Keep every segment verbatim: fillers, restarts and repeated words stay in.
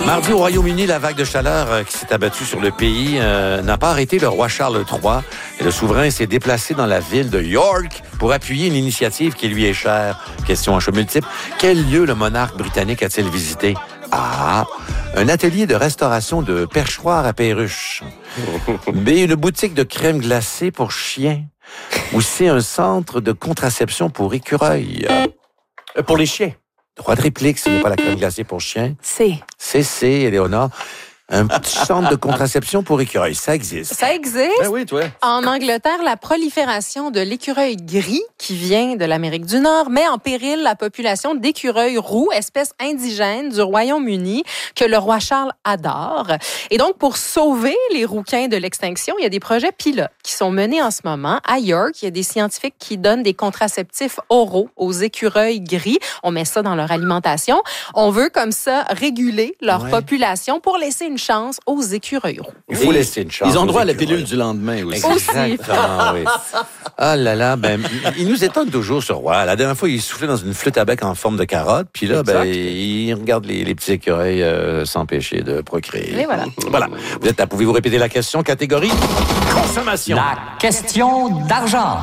Mardi, au Royaume-Uni, la vague de chaleur euh, qui s'est abattue sur le pays euh, n'a pas arrêté le roi Charles trois. Et le souverain s'est déplacé dans la ville de York pour appuyer une initiative qui lui est chère. Question en choix multiple. Quel lieu le monarque britannique a-t-il visité? A. Un atelier de restauration de perchoirs à perruches. B. Une boutique de crème glacée pour chiens. Ou C. Un centre de contraception pour écureuils. Euh, pour les chiens. Droit de réplique, ce n'est pas la crème glacée pour chiens. C. C'est C, Éléonore. Un petit centre de contraception pour écureuils, ça existe. Ça existe. Ben oui, toi. En Angleterre, la prolifération de l'écureuil gris, qui vient de l'Amérique du Nord, met en péril la population d'écureuils roux, espèce indigène du Royaume-Uni, que le roi Charles adore. Et donc, pour sauver les rouquins de l'extinction, il y a des projets pilotes qui sont menés en ce moment. À York, il y a des scientifiques qui donnent des contraceptifs oraux aux écureuils gris. On met ça dans leur alimentation. On veut, comme ça, réguler leur Ouais. population pour laisser une chance aux écureuils roux. Il faut Et laisser une chance. Ils ont aux droit à la écureuils. pilule du lendemain aussi. Exactement, oui. Ah là là, ben, il nous étonne toujours, ce roi. La dernière fois, il soufflait dans une flûte à bec en forme de carotte, puis là, ben, il regarde les, les petits écureuils euh, s'empêcher de procréer. Et voilà. Voilà. Vous êtes là, pouvez-vous répéter la question? Catégorie consommation. La question d'argent.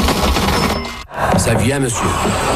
Ça vient, monsieur.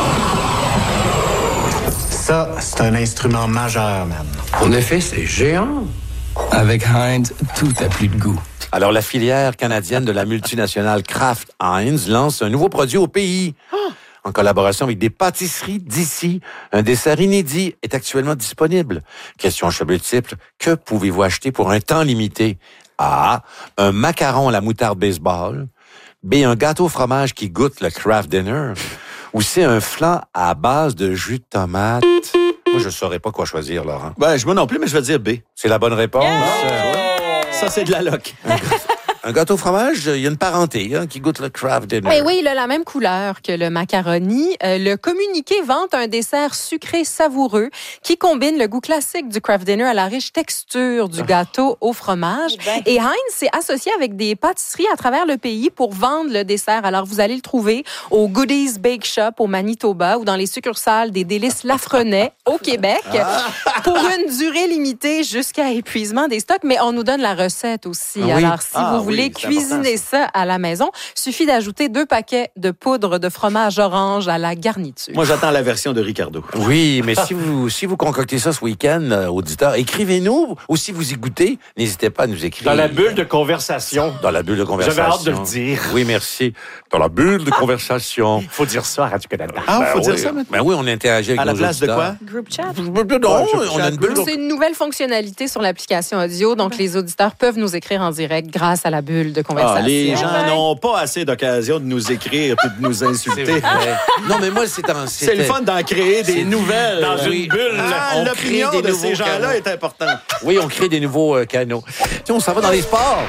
Ça, c'est un instrument majeur, man. En effet, c'est géant. Avec Heinz, tout a plus de goût. Alors, la filière canadienne de la multinationale Kraft Heinz lance un nouveau produit au pays. En collaboration avec des pâtisseries d'ici, un dessert inédit est actuellement disponible. Question choix multiple, que pouvez-vous acheter pour un temps limité? A. Un macaron à la moutarde baseball. B. Un gâteau au fromage qui goûte le Kraft Dinner. Ou C. Un flan à base de jus de tomate. Moi, je ne saurais pas quoi choisir, Laurent. Ben, je moi non plus, mais je vais dire B. C'est la bonne réponse. Ça, c'est de la loc. Un gâteau au fromage, il y a une parenté hein, qui goûte le Kraft Dinner. Eh oui, il a la même couleur que le macaroni. Euh, le communiqué vante un dessert sucré savoureux qui combine le goût classique du Kraft Dinner à la riche texture du gâteau au fromage. Et Heinz s'est associé avec des pâtisseries à travers le pays pour vendre le dessert. Alors, vous allez le trouver au Goodies Bake Shop au Manitoba ou dans les succursales des Délices Lafrenais au Québec pour une durée limitée jusqu'à épuisement des stocks. Mais on nous donne la recette aussi. Oui. Alors, si Ah vous oui, voulez c'est cuisiner important, ça à la maison, suffit d'ajouter deux paquets de poudre de fromage orange à la garniture. Moi, j'attends la version de Ricardo. Oui, mais si vous si vous concoctez ça ce week-end, euh, auditeurs, écrivez-nous. Ou si vous y goûtez, n'hésitez pas à nous écrire. Dans la bulle de conversation. Dans la bulle de conversation. J'avais hâte de le dire. Oui, merci. Dans la bulle de conversation. Il faut dire ça à Radio-Canada. Ah, Ben faut dire oui. ça maintenant? Ben oui, on interagit avec À la nos place de auditeurs. quoi? Group chat. Non, on a une bulle. C'est une nouvelle fonctionnalité sur l'application audio, donc les auditeurs peuvent nous écrire en direct grâce à la bulle de conversation. Ah, les gens n'ont pas assez d'occasion de nous écrire et de nous C'est insulter. vrai. Non, mais moi, c'est en... C'est le fun d'en créer des C'est- nouvelles. Dans une Oui. bulle. Ah, On l'opinion crée des de nouveaux ces gens-là canaux. est importante. Oui, on crée des nouveaux euh, canaux. Tiens, on s'en va dans les sports.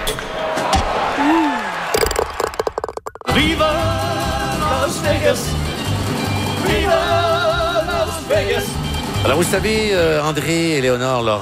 Viva Las Vegas! Viva Las Vegas! Alors, vous savez, euh, André, Éléonore, Laurent,